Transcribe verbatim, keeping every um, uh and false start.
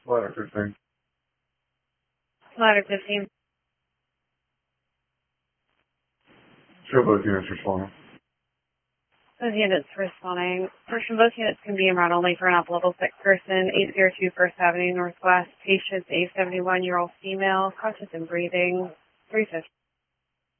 Ladder fifteen. Ladder fifteen. Show both units responding. Both units responding. Portion both units can be en route only for an up level six person, eight zero two First Avenue Northwest, patient A seventy-one year old female, conscious and breathing, three fifty.